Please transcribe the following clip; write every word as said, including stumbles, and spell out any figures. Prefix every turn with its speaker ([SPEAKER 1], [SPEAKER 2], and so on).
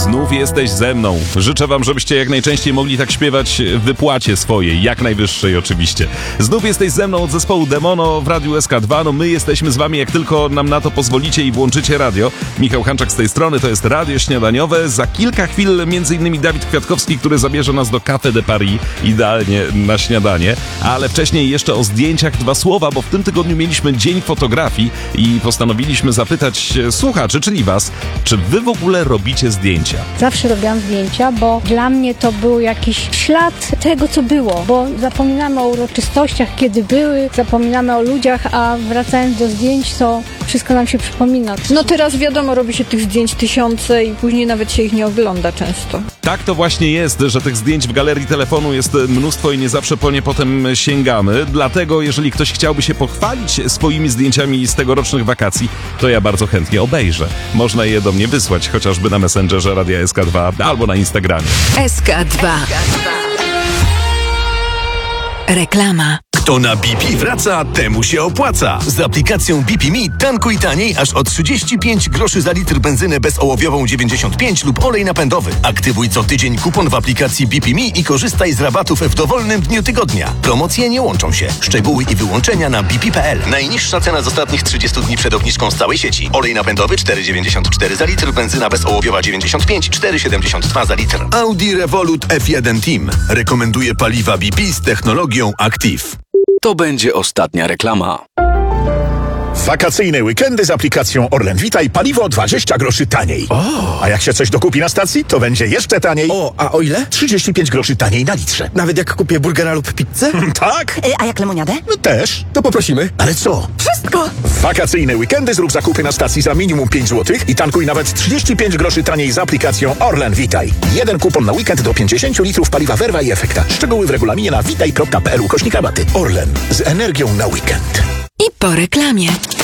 [SPEAKER 1] Znów jesteś ze mną. Życzę wam, żebyście jak najczęściej mogli tak śpiewać w wypłacie swojej, jak najwyższej oczywiście. Znów jesteś ze mną od zespołu Demono w Radiu S K dwa. No my jesteśmy z wami, jak tylko nam na to pozwolicie i włączycie radio. Michał Hanczak z tej strony, to jest Radio Śniadaniowe. Za kilka chwil między innymi Dawid Kwiatkowski, który zabierze nas do Café de Paris, idealnie na śniadanie. Ale wcześniej jeszcze o zdjęciach dwa słowa, bo w tym tygodniu mieliśmy Dzień Fotografii i postanowiliśmy zapytać słuchaczy, czyli was, czy wy w ogóle robicie zdjęcia?
[SPEAKER 2] Zawsze robiłam zdjęcia, bo dla mnie to był jakiś ślad tego, co było, bo zapominamy o uroczystościach, kiedy były, zapominamy o ludziach, a wracając do zdjęć, to wszystko nam się przypomina.
[SPEAKER 3] No teraz wiadomo, robi się tych zdjęć tysiące i później nawet się ich nie ogląda często.
[SPEAKER 1] Tak to właśnie jest, że tych zdjęć w galerii telefonu jest mnóstwo i nie zawsze po nie potem sięgamy. Dlatego jeżeli ktoś chciałby się pochwalić swoimi zdjęciami z tegorocznych wakacji, to ja bardzo chętnie obejrzę. Można je do mnie wysłać, chociażby na Messengerze Radia S K dwa albo na Instagramie.
[SPEAKER 4] S K dwa. Reklama.
[SPEAKER 5] Kto na B P wraca, temu się opłaca. Z aplikacją B P Me tankuj taniej aż o trzydzieści pięć groszy za litr benzynę bezołowiową dziewięćdziesiąt pięć lub olej napędowy. Aktywuj co tydzień kupon w aplikacji B P Me i korzystaj z rabatów w dowolnym dniu tygodnia. Promocje nie łączą się. Szczegóły i wyłączenia na b p kropka p l. Najniższa cena z ostatnich trzydziestu dni przed obniżką z całej sieci. Olej napędowy cztery dziewięćdziesiąt cztery za litr, benzyna bezołowiowa dziewięćdziesiąt pięć, cztery siedemdziesiąt dwa za litr. Audi Revolut F jeden Team rekomenduje paliwa B P z technologią Active.
[SPEAKER 6] To będzie ostatnia reklama.
[SPEAKER 7] Wakacyjne weekendy z aplikacją Orlen Witaj paliwo dwadzieścia groszy taniej.
[SPEAKER 8] O.
[SPEAKER 7] A jak się coś dokupi na stacji, to będzie jeszcze taniej.
[SPEAKER 8] O, a o ile?
[SPEAKER 7] trzydzieści pięć groszy taniej na litrze.
[SPEAKER 8] Nawet jak kupię burgera lub pizzę?
[SPEAKER 7] Tak?
[SPEAKER 9] E, a jak lemoniadę?
[SPEAKER 7] No też.
[SPEAKER 8] To poprosimy.
[SPEAKER 7] Ale co?
[SPEAKER 9] Wszystko!
[SPEAKER 7] W wakacyjne weekendy zrób zakupy na stacji za minimum pięć złotych i tankuj nawet trzydzieści pięć groszy taniej z aplikacją Orlen Witaj. Jeden kupon na weekend do pięćdziesiąt litrów paliwa Verva i Efekta. Szczegóły w regulaminie na witaj kropka p l ukośnik rabaty. Orlen. Z energią na weekend.
[SPEAKER 4] I po reklamie.